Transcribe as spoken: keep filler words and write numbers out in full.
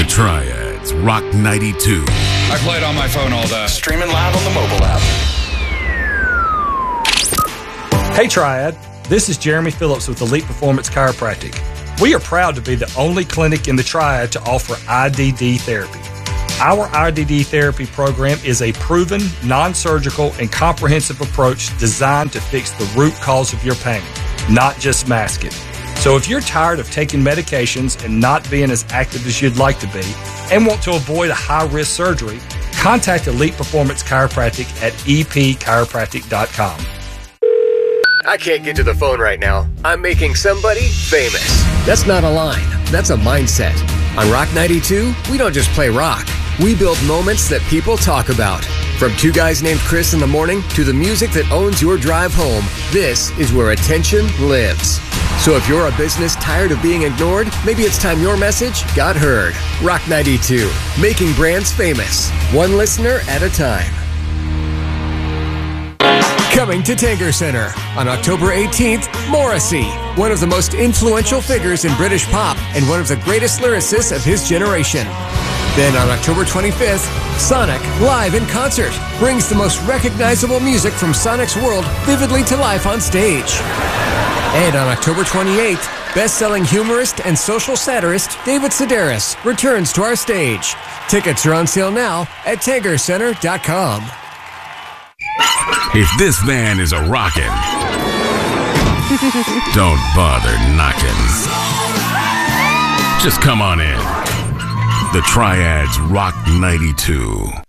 Triads Rock ninety-two. I play it on my phone all day. Streaming live on the mobile app. Hey Triad, this is Jeremy Phillips with Elite Performance Chiropractic. We are proud to be the only clinic in the Triad to offer I D D therapy. Our I D D therapy program is a proven, non-surgical, and comprehensive approach designed to fix the root cause of your pain, not just mask it. So if you're tired of taking medications and not being as active as you'd like to be, and want to avoid a high-risk surgery, contact Elite Performance Chiropractic at e p chiropractic dot com. I can't get to the phone right now. I'm making somebody famous. That's not a line. That's a mindset. On Rock ninety-two, we don't just play rock. We build moments that people talk about. From two guys named Chris in the morning to the music that owns your drive home, this is where attention lives. So if you're a business tired of being ignored, maybe it's time your message got heard. Rock ninety-two, making brands famous, one listener at a time. Coming to Tanger Center on October eighteenth, Morrissey, one of the most influential figures in British pop and one of the greatest lyricists of his generation. Then on October twenty-fifth, Sonic, live in concert, brings the most recognizable music from Sonic's world vividly to life on stage. And on October twenty-eighth, best-selling humorist and social satirist David Sedaris returns to our stage. Tickets are on sale now at tanger center dot com. If this van is a rockin', don't bother knocking. Just come on in. The Triads Rock ninety-two.